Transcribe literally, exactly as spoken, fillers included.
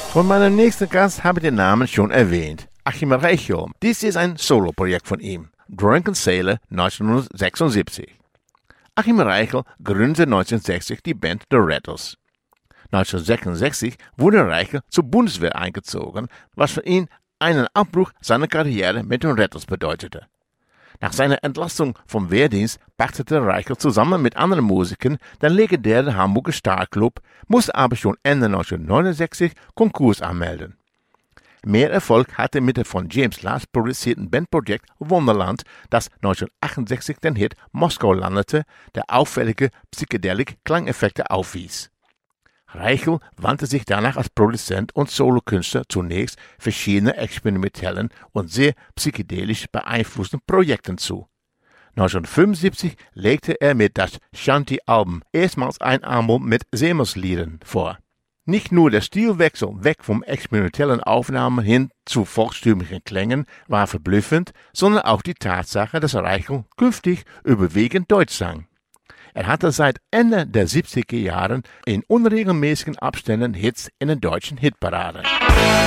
Von meinem nächsten Gast habe ich den Namen schon erwähnt. Achim Reichel. Dies ist ein Soloprojekt von ihm. Drunken Sailor neunzehnhundertsechsundsiebzig. Achim Reichel gründete neunzehnhundertsechzig die Band The Rattles. neunzehnhundertsechsundsechzig wurde Reichel zur Bundeswehr eingezogen, was für ihn einen Abbruch seiner Karriere mit den Rattles bedeutete. Nach seiner Entlassung vom Wehrdienst pachtete Reichel zusammen mit anderen Musikern den legendären Hamburger Starclub, musste aber schon Ende neunzehnhundertneunundsechzig Konkurs anmelden. Mehr Erfolg hatte mit dem von James Last produzierten Bandprojekt Wonderland, das neunzehnhundertachtundsechzig den Hit Moskau landete, der auffällige Psychedelic-Klangeffekte aufwies. Reichel wandte sich danach als Produzent und Solokünstler zunächst verschiedenen experimentellen und sehr psychedelisch beeinflussten Projekten zu. neunzehnhundertfünfundsiebzig legte er mit das Shanty-Album erstmals ein Album mit Seemannsliedern vor. Nicht nur der Stilwechsel weg vom experimentellen Aufnahmen hin zu volkstümlichen Klängen war verblüffend, sondern auch die Tatsache, dass Reichel künftig überwiegend Deutsch sang. Er hatte seit Ende der siebziger Jahren in unregelmäßigen Abständen Hits in den deutschen Hitparaden.